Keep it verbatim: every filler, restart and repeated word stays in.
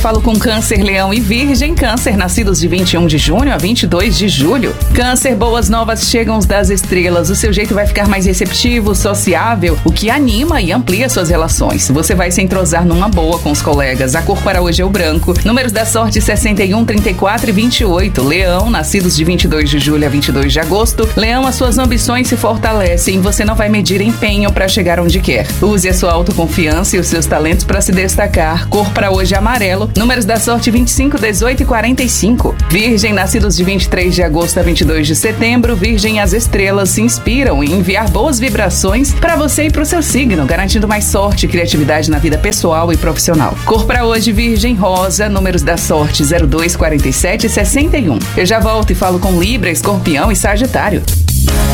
Falo com Câncer, Leão e Virgem. Câncer, nascidos de vinte e um de junho a vinte e dois de julho. Câncer, boas novas chegam das estrelas. O seu jeito vai ficar mais receptivo, sociável, o que anima e amplia suas relações. Você vai se entrosar numa boa com os colegas. A cor para hoje é o branco. Números da sorte: sessenta e um, trinta e quatro e vinte e oito. Leão, nascidos de vinte e dois de julho a vinte e dois de agosto. Leão, as suas ambições se fortalecem. Você não vai medir empenho para chegar onde quer. Use a sua autoconfiança e os seus talentos para se destacar. Cor para hoje é amarelo. Números da sorte: vinte e cinco, dezoito e quarenta e cinco. Virgem, nascidos de vinte e três de agosto a vinte e dois de setembro. Virgem, as estrelas se inspiram em enviar boas vibrações para você e para o seu signo, garantindo mais sorte e criatividade na vida pessoal e profissional. Cor para hoje: Virgem rosa. Números da sorte: zero dois, quarenta e sete e sessenta e um. Eu já volto e falo com Libra, Escorpião e Sagitário.